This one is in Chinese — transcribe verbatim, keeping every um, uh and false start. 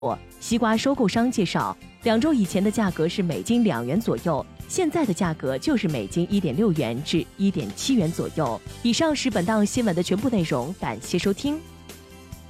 西瓜收购商介绍，两周以前的价格是每斤两元左右，现在的价格就是每斤一点六元至一点七元左右。以上是本档新闻的全部内容，感谢收听。